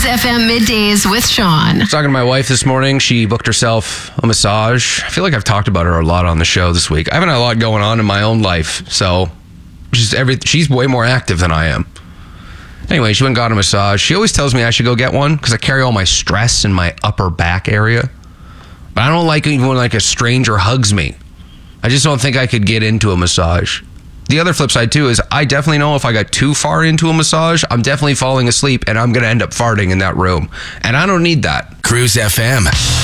FM Middays with Sean. I was talking to my wife this morning. She booked herself a massage. I feel like I've talked about her a lot on the show this week. I haven't had a lot going on in my own life, so she's way more active than I am. Anyway, she went and got a massage. She always tells me I should go get one because I carry all my stress in my upper back area. But I don't like it even when like a stranger hugs me. I just don't think I could get into a massage. The other flip side too is I definitely know if I got too far into a massage, I'm definitely falling asleep and I'm going to end up farting in that room. And I don't need that. Cruise FM.